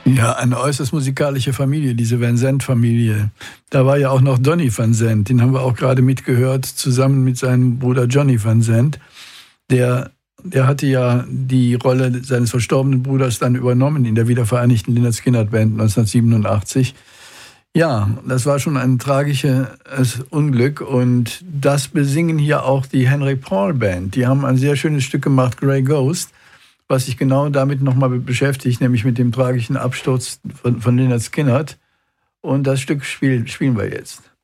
Ja, eine äußerst musikalische Familie, diese Van Zandt-Familie. Da war ja auch noch Donny Van Zandt, den haben wir auch gerade mitgehört, zusammen mit seinem Bruder Johnny Van Zandt. Der hatte ja die Rolle seines verstorbenen Bruders dann übernommen in der wiedervereinigten Lynyrd Skynyrd Band 1987. Ja, das war schon ein tragisches Unglück und das besingen hier auch die Henry Paul Band. Die haben ein sehr schönes Stück gemacht, Grey Ghost, was sich genau damit nochmal beschäftigt, nämlich mit dem tragischen Absturz von Lynyrd Skynyrd. Und das Stück spielen wir jetzt.